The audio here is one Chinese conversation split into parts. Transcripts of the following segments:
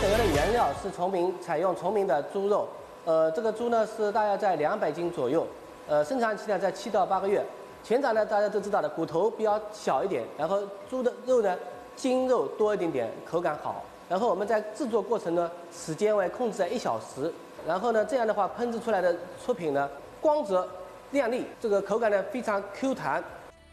整个的原料是采用崇明的猪肉，这个猪呢是大概在200斤左右，生产期呢在7到8个月。全场呢大家都知道的，骨头比较小一点，然后猪的肉呢筋肉多一点点，口感好。然后我们在制作过程呢时间为控制在1小时，然后呢这样的话烹制出来的出品呢光泽亮丽，这个口感呢非常 Q 弹。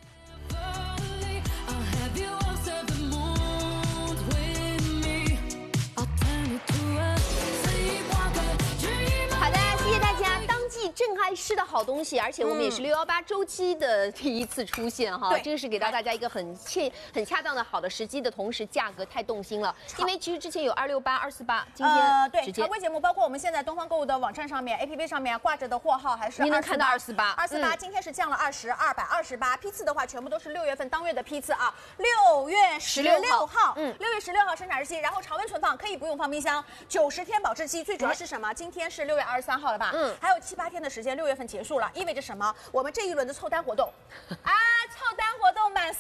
正爱吃的好东西，而且我们也是618周期的第一次出现哈，这个是给到大家一个很恰当的好的时机的同时，价格太动心了，因为其实之前有268、248，今天对常规节目，包括我们现在东方购物的网站上面、APP 上面挂着的货号还是您能看到248， 今天是降了20、228，批次的话全部都是6月份当月的批次啊，6月16号，6月16号生产日期，然后常温存放，可以不用放冰箱，90天保质期，最主要是什么？今天是6月23号了吧？还有7、8天的时间，6月份结束了，意味着什么？我们这一轮的凑单活动，凑单活动满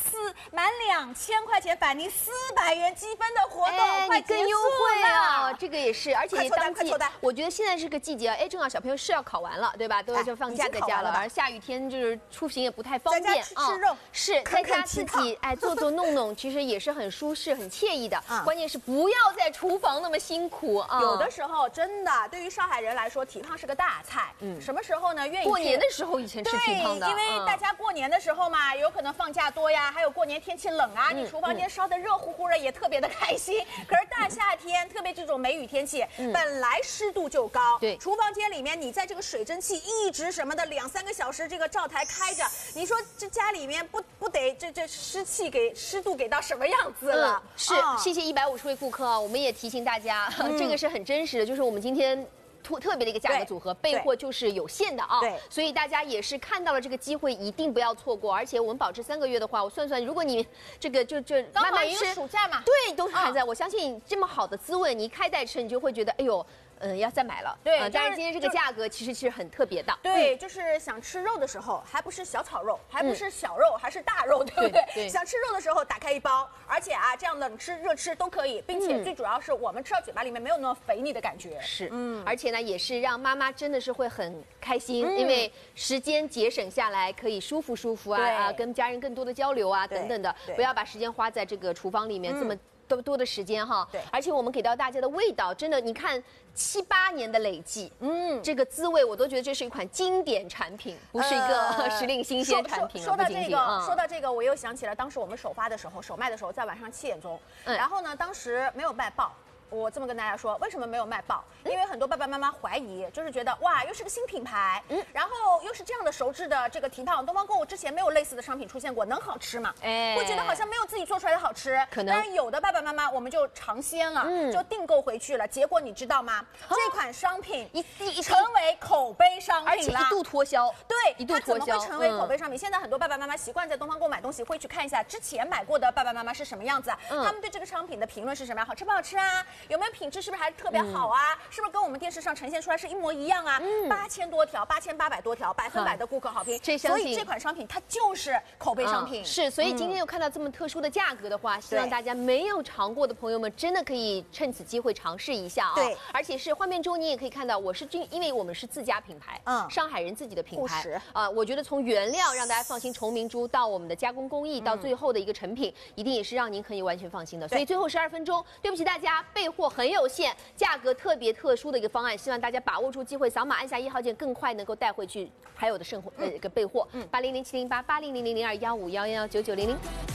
2000块钱返您400元积分的活动，快更优惠啊！这个也是，而且当季，我觉得现在这个季节，正好小朋友是要考完了，对吧？都要放假在家了，而下雨天就是出行也不太方便啊。吃肉是在家自己做弄，其实也是很舒适、很惬意的。关键是不要在厨房那么辛苦啊。 有的时候真的，对于上海人来说，蹄膀是个大菜。什么时候呢？愿意过年的时候以前吃蹄膀的， 因为大家过年的时候嘛，有可能放假多呀，还有过年天气冷啊，你厨房间烧得热乎乎的，也特别的开心。可是大夏天，特别这种梅雨天气，本来湿度就高， 对， 厨房间里面你在这个水蒸气一直什么的2、3个小时，这个灶台开着，你说这家里面不得这湿度给到什么样子了？ 是，谢谢150位顾客啊，我们也提醒大家，这个是很真实的，就是我们今天。特别的一个价格组合，备货就是有限的啊，所以大家也是看到了这个机会，一定不要错过。而且我们保质3个月的话，我算算，如果你这个慢慢吃， 暑假嘛， 对，都还在。我相信这么好的滋味，你一开袋吃，你就会觉得，哎呦。要再买了， 对， 但是今天这个价格其实很特别的， 对，就是想吃肉的时候，还不是小炒肉，还不是小肉，还是大肉，对不对？想吃肉的时候打开一包，而且这样冷吃热吃都可以，并且最主要是我们吃到嘴巴里面没有那么肥腻的感觉， 是，而且呢也是让妈妈真的是会很开心，因为时间节省下来可以舒服啊，跟家人更多的交流啊等等的，不要把时间花在这个厨房里面这么。多的时间哈， 对， 而且我们给到大家的味道，真的，你看7、8年的累计，这个滋味我都觉得这是一款经典产品，不是一个时令新鲜产品了。 说到这个，我又想起了当时我们首卖的时候，在晚上7点钟，然后呢，当时没有卖爆。我这么跟大家说，为什么没有卖爆？因为很多爸爸妈妈怀疑，就是觉得哇，又是个新品牌，然后又是这样的熟制的这个蹄膀，东方购物之前没有类似的商品出现过，能好吃吗？会觉得好像没有自己做出来的好吃。可能，但是有的爸爸妈妈我们就尝鲜了，就订购回去了。结果你知道吗？这款商品成为口碑商品了， 而且一度脱销。 对，它怎么会成为口碑商品？现在很多爸爸妈妈习惯在东方购买东西，会去看一下之前买过的爸爸妈妈是什么样子，他们对这个商品的评论是什么样，好吃不好吃啊？有没有品质？是不是还特别好啊？是不是跟我们电视上呈现出来是一模一样啊？8000多条，8800多条，100%的顾客好评。所以这款商品它就是口碑商品。 是，所以今天又看到这么特殊的价格的话，希望大家没有尝过的朋友们真的可以趁此机会尝试一下啊！ 对， 而且是画面中你也可以看到，因为我们是自家品牌，上海人自己的品牌我觉得从原料让大家放心，崇明猪到我们的加工工艺，到最后的一个成品，一定也是让您可以完全放心的。所以最后12分钟，对不起大家，备货很有限，价格特别特殊的一个方案，希望大家把握住机会，扫码按下1号键，更快能够带回去还有的备货。80070880000215119900。